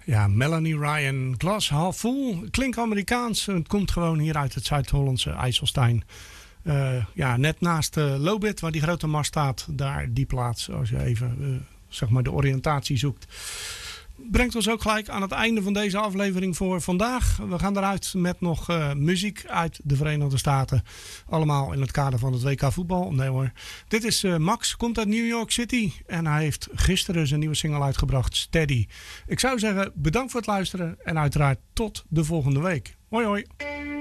Ja, Melanie Ryan, Glass Half Full. Klinkt Amerikaans. Het komt gewoon hier uit het Zuid-Hollandse IJsselstein. Net naast Lobit, waar die grote mast staat. Daar die plaats, als je even zeg maar de oriëntatie zoekt. Brengt ons ook gelijk aan het einde van deze aflevering voor vandaag. We gaan eruit met nog muziek uit de Verenigde Staten. Allemaal in het kader van het WK voetbal. Nee hoor. Dit is Max, komt uit New York City. En hij heeft gisteren zijn nieuwe single uitgebracht, Steady. Ik zou zeggen, bedankt voor het luisteren. En uiteraard tot de volgende week. Hoi hoi.